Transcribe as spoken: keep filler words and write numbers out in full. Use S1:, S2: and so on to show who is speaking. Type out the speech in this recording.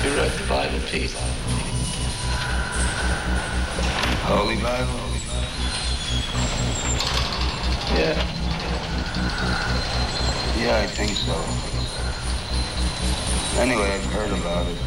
S1: Who wrote the Bible, Pete?
S2: Holy Bible?
S1: Yeah.
S2: Yeah, I think so. Anyway, I've heard about it.